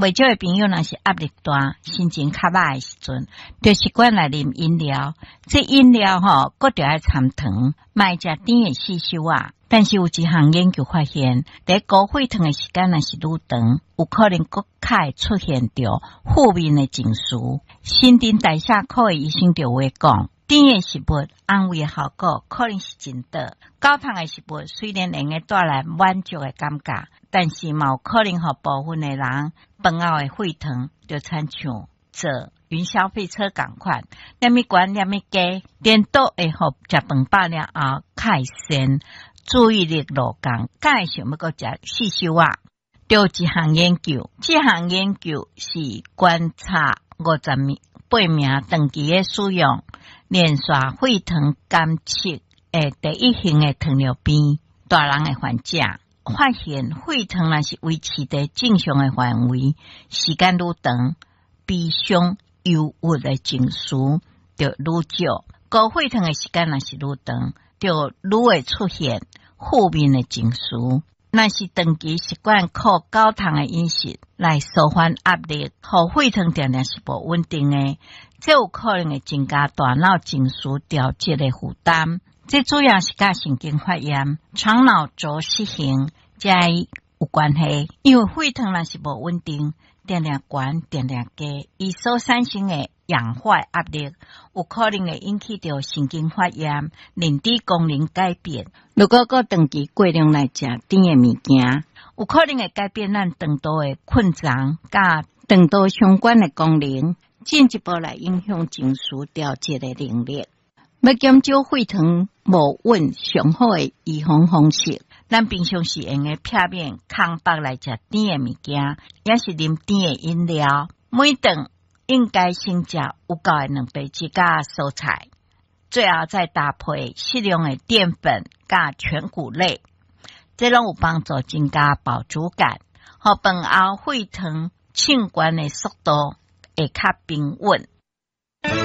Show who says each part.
Speaker 1: 未少的朋友若是压力大、心情较歹的时阵，就习惯来啉饮料。这饮料搁着爱掺糖，卖食甜的细小啊。但是有一项研究发现，在高血糖的时间若是愈长，有可能更较会出现着负面的情绪。新陈代谢科的医生就会讲，甜的食物安慰的效果可能是真大。高糖的食物虽然能够带来满足的感觉，但是嘛有可能互部分的人饭后的血糖就亲像坐云霄飞车同款，念咪悬念咪低，颠倒会互食饭饱了后较会先注意力落降，敢会想要搁食细小啊。就一项研究，这项研究是观察58名长期的使用连续血糖监测的第一型的糖尿病大人的患者，发现血糖若是维持在正常的范围，时间愈长，悲伤忧郁的情绪就愈少。高血糖的时间若是愈长，就愈会出现负面的情绪。若是长期习惯靠高糖的饮食来舒缓压力，互血糖常常是不稳定的，这有可能会增加大脑情绪调节的负担。这主要是甲神经发炎、肠脑轴失衡才有关系。因为血糖若是不稳定，常常高常常低，伊所产生的氧化压力有可能会引起到神经发炎、认知功能改变。如果搁长期过量来食甜的物件，有可能会改变咱肠道的困张甲肠道相关的功能，进一步来影响情绪调节的能力。要减少血糖无稳上好的预防方式，咱平常时用的片面空腹来食甜的物件，也是啉甜的饮料。每顿应该先食有够的蛋白质甲蔬菜，最后再搭配适量的淀粉甲全谷类，这拢有帮助增加饱足感，互饭后血糖升悬的速度会较平稳。